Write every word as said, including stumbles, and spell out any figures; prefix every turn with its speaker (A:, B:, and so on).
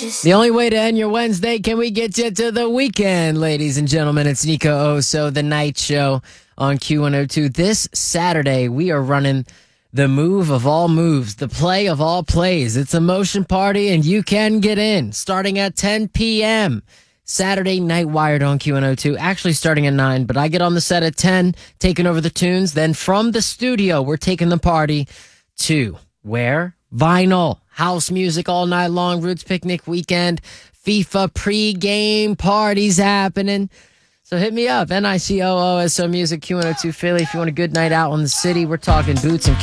A: The only way to end your Wednesday, can we get you to the weekend, ladies and gentlemen? It's Nico Oso, the night show on Q one oh two. This Saturday, we are running the move of all moves, the play of all plays. It's a motion party, and you can get in starting at ten p.m. Saturday Night Wired on Q one oh two, actually starting at nine, but I get on the set at ten, taking over the tunes. Then from the studio, we're taking the party to where? Vinyl, house music all night long, Roots Picnic weekend, FIFA pre-game parties happening. So hit me up, N I C O O S O Music, Q one oh two Philly. If you want a good night out in the city, we're talking boots and